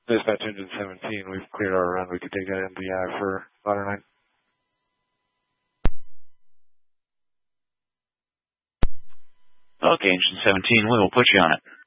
Dispatch engine 17, we've cleared our run. We could take that MPI for ladder 9. Okay, engine 17, we will put you on it.